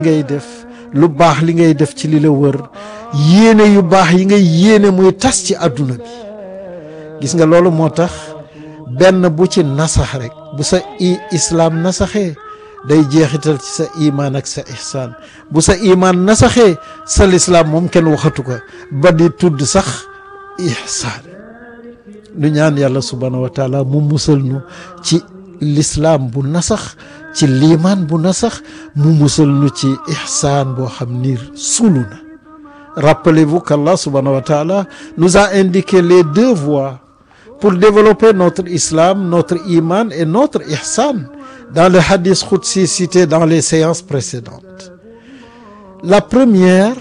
ngay def lu baax li ngay def ci li la wër yéene yu baax yi ngay yéene muy tas ci àdduna bi gis nga loolu moo tax benn bu ci nasax rek bu sa islaam nasaxee day jeexital ci sa imaan ak sa ihsaan bu sa imaan nasaxee sa lislaam moom kenn waxatu ko ba di tudd sax ihsaan lu ñaan yàlla subhanahu wa taala mu musal nu ci lislaam bu nasax ci liimaan bu nasax mu musal nu ci ihsaan boo xam ni sulu na. Rappelez-vous qu'Allah subhanahu wa taala nous a indiqué les deux voies pour développer notre islam, notre iman et notre ihsan dans le hadith qudsi cité dans les séances précédentes. La première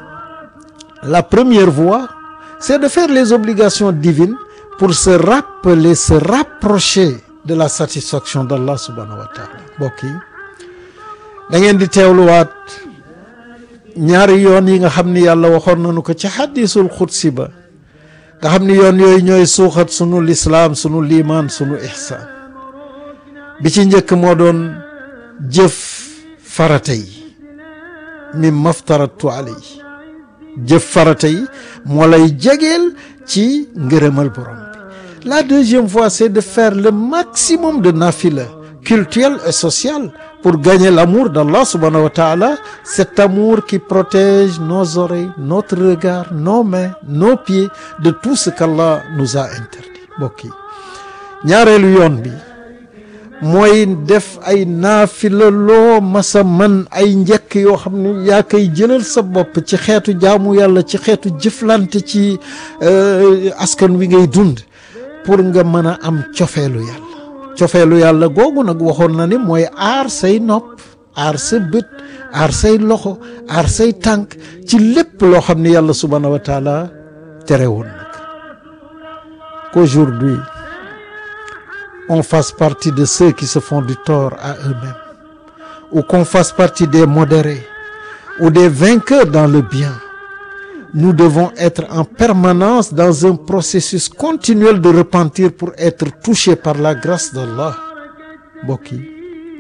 voie, c'est de faire les obligations divines pour se rappeler, se rapprocher de la satisfaction d'Allah subhanahu wa taala. Mbokk yi da ngeen di teewluwaat ñaari yoon yi nga xam ni yàlla waxoon nañu ko ci hadisul qudsi ba nga xam ni yoon yooyu ñooy suuxat sunu lislaam sunu liimaan sunu ihsaan bi ci njëkk moo doon jëf farata yi mi maftaratu alay jëf farata yi moo lay jegeel ci ngërëmal borom bi. La deuxième voie, c'est de faire le maximum de nafila cultuel et social pour gagner l'amour d'Allah subhanahu wa ta'ala, cet amour qui protège nos oreilles, notre regard, nos mains, nos pieds de tout ce qu'Allah nous a interdit. Mbokk yi ñaareelu yoon bi mooy def ay naafila loo masa man ay njëkk yoo xam ne yaa koy jëlal sa bopp ci xeetu jaamu yàlla ci xeetu jëflante ci askan wi ngay dund pour nga mën a am cofeelu yàlla googu nag waxoon na ni mooy aar say nopp aar sa bët aar say loxo aar say tànk ci lépp loo xam ne yàlla subhanahu wa taala terewoon nag. Qu'aujourd'hui on fasse partie de ceux qui se font du tort à eux-mêmes ou qu'on fasse partie des modérés ou des vainqueurs dans le bien. Nous devons être en permanence dans un processus continuel de repentir pour être touchés par la grâce d'Allah. Mbokk yi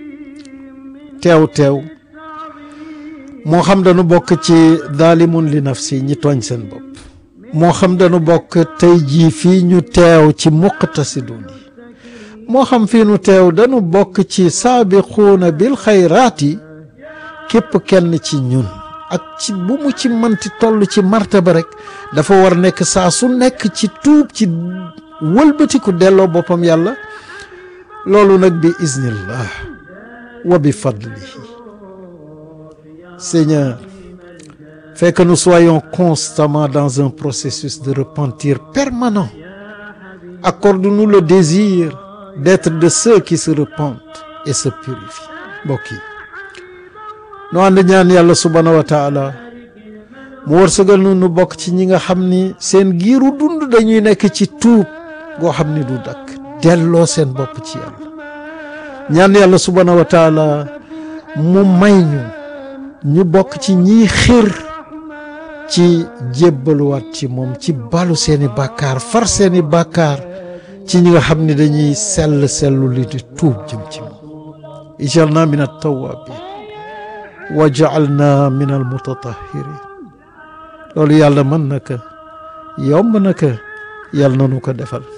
teew moo xam dañu bokk ci daalimun li nafsi ñi tooñ seen bopp moo xam dañu bokk tey jii fii ñu teew ci muqtasidun yi moo xam fii nu teew dañu bokk ci saabiquuna bil xayraati képp kenn ci ñun ak ci bu mu ci mënti toll ci martaba rek dafa war nekk saa su nekk ci tuub ci wëlbatiku delloo boppam yàlla loolu nag bi iznillah wa bi fadlihi. Seigneur, fais que nous soyons constamment dans un processus de repentir permanent. Accorde-nous le désir d'être de ceux qui se repentent et se purifient. Mbokk yi nu ànd ñaan yàlla subhanahu wa taala mu wërsëgal nu bokk ci ñi nga xam ni seen giiru dund dañuy nekk ci tuub goo xam ni du dakk delloo seen bopp ci yàlla ñaan yàlla subhanahu wa taala mu may ñu bokk ci ñiy xir ci jébbaluwaat ci moom ci balu seeni bàkkaar far seeni bàkkaar ci ñi nga xam ni dañuy sellu li di tuub jëm ci moom. ij'alna min at-tawwabin waj'alna min al-mutatahhirin. loolu yàlla mën na ko yomb na ko yàlla na nu ko defal.